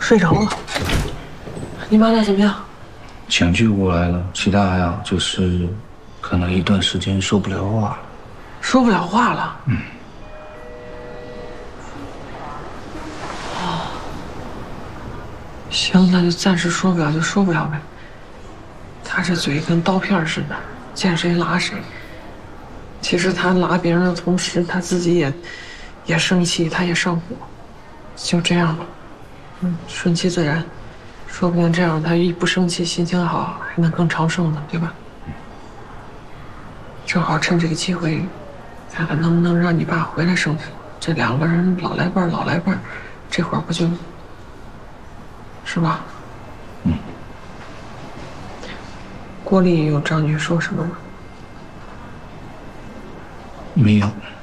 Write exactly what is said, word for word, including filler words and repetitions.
睡着了。你妈那怎么样？ 抢救过来了，其他还好，就是可能一段时间说不了话了。 说不了话了。 嗯。 哦。行，那就暂时说不了就说不了呗。他这嘴跟刀片似的，见谁拉谁。其实他拉别人的同时，他自己也也生气，他也上火。就这样吧，嗯，顺其自然。说不定这样他一不生气，心情好，还能更长寿呢，对吧？正好趁这个机会，看看能不能让你爸回来生活。这两个人老来伴儿，老来伴儿，这会儿不就，是吧？ 嗯。 郭丽有找你说什么吗？ 没有。